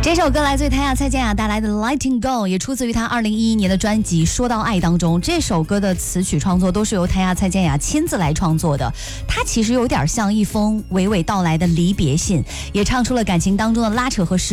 这首歌来自于谭雅蔡健雅带来的 Letting Go， 也出自于她2011年的专辑《说到爱》当中。这首歌的词曲创作都是由谭雅蔡健雅亲自来创作的，它其实有点像一封娓娓道来的离别信，也唱出了感情当中的拉扯和